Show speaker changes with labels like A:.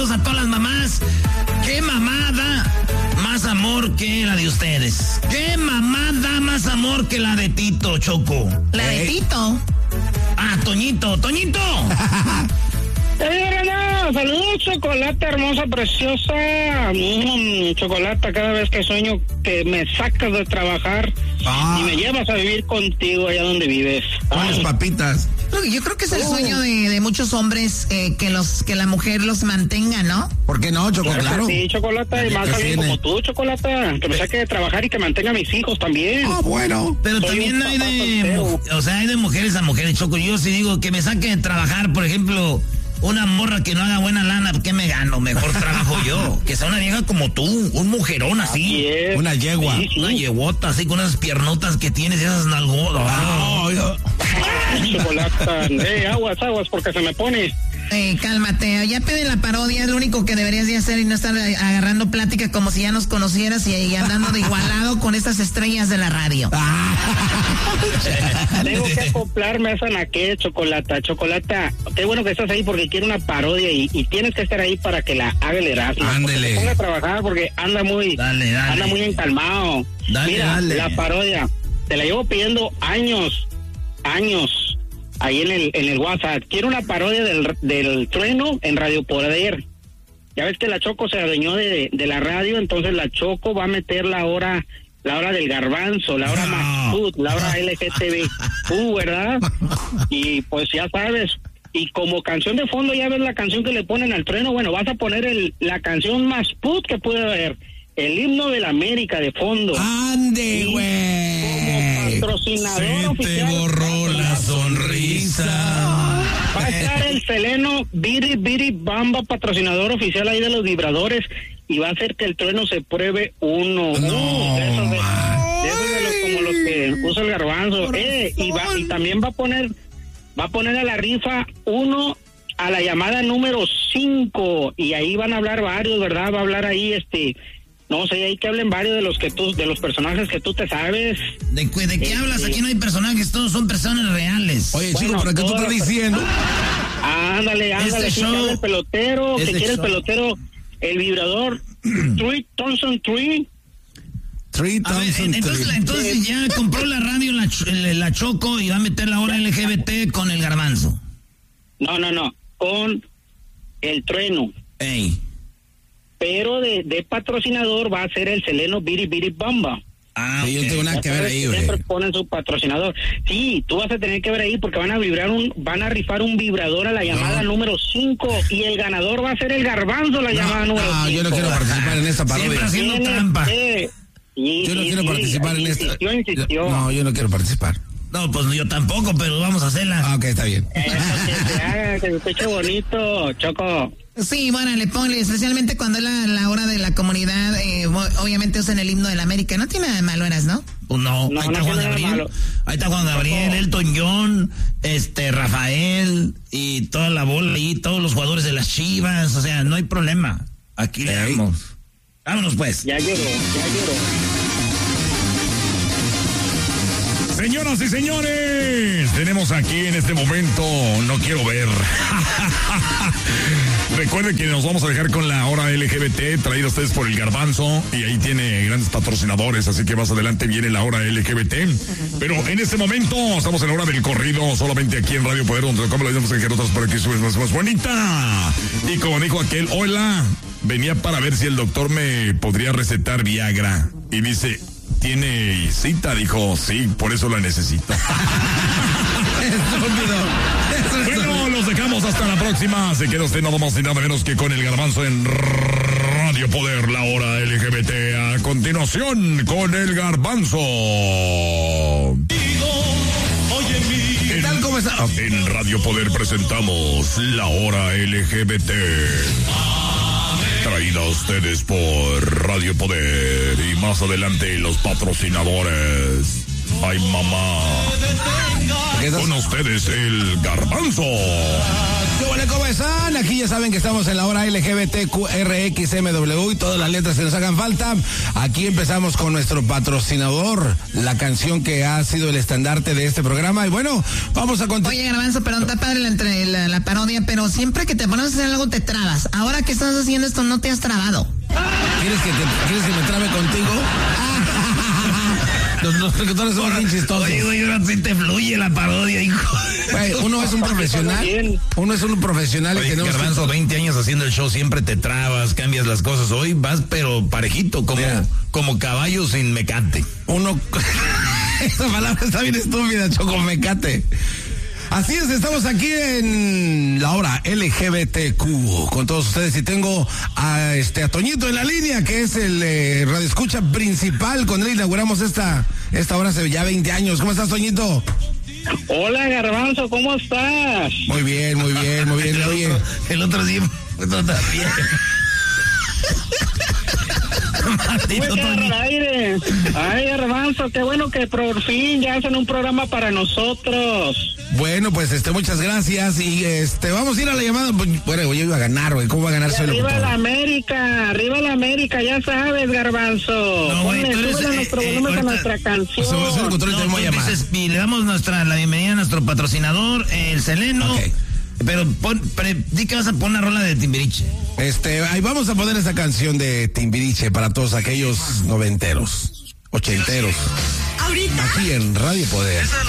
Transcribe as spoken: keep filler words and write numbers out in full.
A: saludos a todas las mamás. ¿Qué mamá da más amor que la de ustedes? ¿Qué mamá da más amor que la de Tito, Choco?
B: La de Tito.
A: Ah, Toñito, Toñito.
C: Eh, no, saludos, Chocolata hermosa, preciosa. Mm, Chocolata, cada vez que sueño que me sacas de trabajar ah. y me llevas a vivir contigo allá donde vives.
D: ¿Cuáles papitas?
B: Yo creo que es el uh. sueño de, de muchos hombres eh, que los que la mujer los mantenga, ¿no?
D: ¿Por qué no, Choco? Claro.
C: Sí, Chocolata, y más alguien como tú, Chocolata, que me saque de trabajar y que mantenga a mis hijos también.
D: Ah, bueno.
A: Pero Soy también hay de, o sea, hay de mujeres a mujeres, Choco. Yo sí digo que me saque de trabajar, por ejemplo, una morra que no haga buena lana, ¿qué me gano? Mejor trabajo yo. Que sea una vieja como tú, un mujerón así.
D: así una yegua.
A: Sí, sí. Una yeguota así con esas piernotas que tienes y esas nalgotas. Oh,
C: oh. Chocolata, eh, aguas, aguas, porque se me pone.
B: Eh, cálmate, ya pide la parodia, es lo único que deberías de hacer y no estar agarrando plática como si ya nos conocieras y, y andando de igualado con estas estrellas de la radio.
C: Tengo que acoplarme a esa naque, Chocolata, Chocolata, qué bueno que estás ahí porque quiero una parodia y, y tienes que estar ahí para que la haga el Erasmo.
D: Ándele.
C: Se ponga a trabajar porque anda muy,
A: dale, dale.
C: anda muy encalmado.
A: Dale,
C: Mira,
A: dale.
C: La parodia, te la llevo pidiendo años, años. Ahí en el en el WhatsApp. Quiero una parodia del, del trueno en Radio Poder. Ya ves que la Choco se adueñó de, de la radio, entonces la Choco va a meter la hora la hora del garbanzo, la hora no. más food, la hora L G T B Q, ¿verdad? Y pues ya sabes. Y como canción de fondo, ya ves la canción que le ponen al trueno. Bueno, vas a poner el, la canción más food que puede haber. El himno de la América de fondo.
D: ¡Ande, güey!
C: Como patrocinador
D: Se
C: oficial.
D: te borró la sonrisa.
C: Va a estar el Seleno Biri Biri Bamba, patrocinador oficial ahí de los vibradores. Y va a hacer que el trueno se pruebe uno.
D: No,
C: uh, de esos de, de, esos de los, como los que usa el garbanzo. Eh, y, va, y también va a poner, va a poner a la rifa uno a la llamada número cinco. Y ahí van a hablar varios, ¿verdad? Va a hablar ahí este... No sé, hay que hablen varios de los que tú, de los personajes que tú te sabes.
A: ¿De, de qué eh, hablas? Aquí no hay personajes, todos son personas reales.
D: Oye, bueno, chico, ¿pero qué tú estás diciendo?
C: Ándale, ándale,
A: este
C: que
A: show,
C: el pelotero,
A: este
C: que quiere
A: show.
C: el pelotero, el vibrador, Tree Thompson Tree.
D: Tree Thompson
A: entonces, entonces ya compró la radio la, la Choco y va a meter la hora L G B T con el garbanzo.
C: No, no, no, con el trueno.
A: Ey.
C: Pero de, de patrocinador va a ser el Seleno Biri Biri Bamba.
D: Ah, okay. Yo tengo nada que ver ahí, güey.
C: Siempre ponen su patrocinador. Sí, tú vas a tener que ver ahí porque van a vibrar un, van a rifar un vibrador a la llamada no. número cinco y el ganador va a ser el garbanzo la no, llamada número cinco.
D: No, yo no quiero participar en esta parodia.
A: Siempre haciendo trampa.
C: Eh, y,
D: yo no
C: y,
D: quiero
C: y,
D: participar
C: y,
D: en esta.
C: Insistió, insistió.
D: No, yo no quiero participar.
A: No, pues yo tampoco, pero vamos a hacerla.
D: Ah, ok, está bien.
C: Eso que se haga, que se escuche bonito, Choco.
B: Sí, bueno, le ponle, especialmente cuando es la, la hora de la comunidad, eh, obviamente usan el himno de la América. No tiene nada de malo, ¿eras, no?
A: Pues no,
C: no,
A: ahí está
C: no
A: Juan Gabriel, ahí está Juan Gabriel, no. Elton John, este, Rafael y toda la bola y todos los jugadores de las Chivas, o sea, no hay problema. Aquí le damos. Vámonos pues.
C: Ya lloró, ya lloró.
E: Señoras y señores, tenemos aquí en este momento, no quiero ver. Recuerden que nos vamos a dejar con la hora L G B T, traída a ustedes por el Garbanzo, y ahí tiene grandes patrocinadores, así que más adelante viene la hora L G B T. Pero en este momento estamos en la hora del corrido, solamente aquí en Radio Poder, donde como lo decimos en Gerotas, por aquí subes más, más bonita. Y como dijo aquel, hola, venía para ver si el doctor me podría recetar Viagra. Y dice... Tiene cita, dijo, sí, por eso la necesito. Bueno, los dejamos hasta la próxima. Se queda usted nada más y nada menos que con el Garbanzo en Radio Poder, la hora L G B T. A continuación, con el Garbanzo.
D: ¿Qué tal? ¿Cómo está?
E: En Radio Poder presentamos la hora L G B T. Traída a ustedes por Radio Poder y más adelante los patrocinadores. Ay, mamá. Con ustedes el Garbanzo.
D: ¿Qué vale, cómo ¿cómo están? Aquí ya saben que estamos en la hora L G B T Q R X M W y todas las letras que nos hagan falta. Aquí empezamos con nuestro patrocinador, la canción que ha sido el estandarte de este programa. Y bueno, vamos a continuar.
B: Oye, Garbanzo, pero está padre la, entre, la, la parodia, pero siempre que te pones a hacer algo te trabas. Ahora que estás haciendo esto no te has trabado.
D: ¿Quieres que, te, ¿quieres que me trabe contigo? Los, los locutores son bien chistosos.
A: Oye, güey, ahora sí te fluye la parodia, hijo.
D: Güey, uno es un profesional. Uno es un profesional.
A: Oye,
D: y tenemos
A: Garbanzo,
D: que...
A: veinte años haciendo el show, siempre te trabas, cambias las cosas. Hoy vas, pero parejito, como, como caballo sin mecate.
D: Uno... Esa palabra está bien estúpida, Choco, mecate. Así es, estamos aquí en la hora L G B T Q con todos ustedes y tengo a este a Toñito en la línea, que es el eh, radioescucha principal. Con él inauguramos esta esta hora hace ya veinte años. ¿Cómo estás, Toñito?
C: Hola, Garbanzo, ¿cómo estás?
D: Muy bien, muy bien, muy bien.
A: El
D: Oye,
A: otro, el otro día, el otro también. Maldito Toñito.
C: Aire. Ay, Garbanzo, qué bueno que por fin ya hacen un programa para nosotros.
D: bueno, pues este, muchas gracias y este, vamos a ir a la llamada. Bueno, yo iba a ganar, güey. ¿Cómo va a ganar solo?
C: Arriba la América, arriba la América, ya sabes, Garbanzo.
A: No, güey,
C: Ponle,
A: tú eres,
C: súbele
A: eh,
C: nuestro
A: eh,
C: volumen a
A: ahorita-
C: nuestra canción.
D: O sea, voy a hacer el control y
A: No,
D: te voy a
A: tú
D: llamar.
A: dices, y le damos nuestra, la bienvenida a nuestro patrocinador, el Seleno.
D: Ok.
A: Pero pon, pre, di que vas a poner una rola de Timbiriche.
D: Este, ahí vamos a poner esa canción de Timbiriche para todos aquellos noventeros, ochenteros.
F: Ahorita.
D: Aquí en Radio Poder.